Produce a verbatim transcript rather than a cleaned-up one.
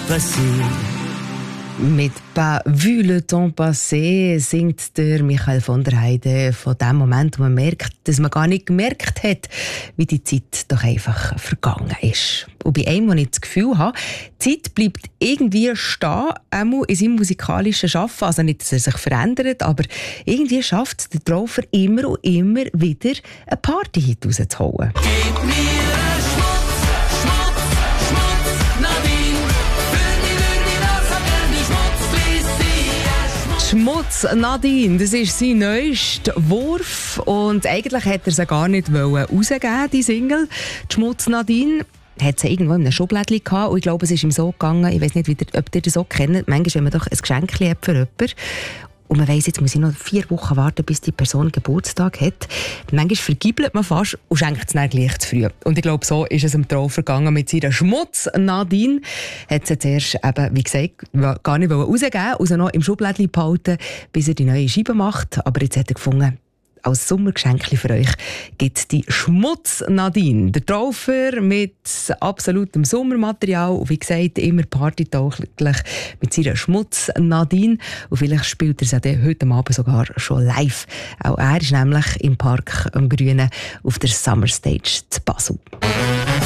passé. Mit «Pas vu le temps passé» singt der Michael von der Heide von dem Moment, wo man merkt, dass man gar nicht gemerkt hat, wie die Zeit doch einfach vergangen ist. Und bei einem, wo ich das Gefühl habe, die Zeit bleibt irgendwie stehen, einmal in seinem musikalischen Schaffen. Also nicht, dass er sich verändert, aber irgendwie schafft es der Traufer immer und immer wieder, einen Party-Hit rauszuholen. Gib mir Schmutz, Schmutz, Schmutz, Nadine. Für die, für die Nase gern die Schmutzflisse. Schmutz Nadine, das ist sein neuester Wurf und eigentlich hätte er sie gar nicht rausgeben, die Single. Die Schmutz Nadine hat sie irgendwo in einem Schublädchen gehabt und ich glaube, es ist ihm so gegangen, ich weiss nicht, ob ihr das so kennt, manchmal, wenn man doch ein Geschenk hat für jemanden und man weiss, jetzt muss ich noch vier Wochen warten, bis die Person Geburtstag hat. Manchmal vergiebelt man fast und schenkt es dann gleich zu früh. Und ich glaube, so ist es im Traufer gegangen mit seiner Schmutz. Nadine hat sie zuerst eben, wie gesagt, gar nicht rausgeben, also noch im Schublädchen behalten, bis er die neue Scheibe macht. Aber jetzt hat er gefunden, als Sommergeschenk für euch gibt es die Schmutz Nadine. Der Traufer mit absolutem Sommermaterial und wie gesagt immer partytauglich mit seiner Schmutz Nadine. Und vielleicht spielt er sie heute Abend sogar schon live. Auch er ist nämlich im Park am Grünen auf der Summer Stage zu Basel.